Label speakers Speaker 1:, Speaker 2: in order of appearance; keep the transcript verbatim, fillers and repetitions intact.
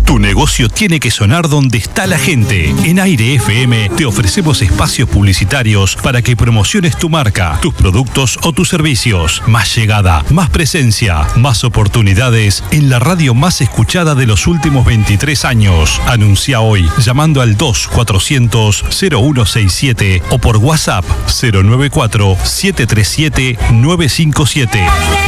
Speaker 1: Tu negocio tiene que sonar donde está la gente. En Aire F M te ofrecemos espacios publicitarios para que promociones tu marca, tus productos o tus servicios. Más llegada, más presencia, más oportunidades en la radio más escuchada de los últimos veintitrés años. Anuncia hoy llamando al dos cuatrocientos cero uno sesenta y siete o por WhatsApp cero nueve cuatro siete tres siete nueve cinco siete.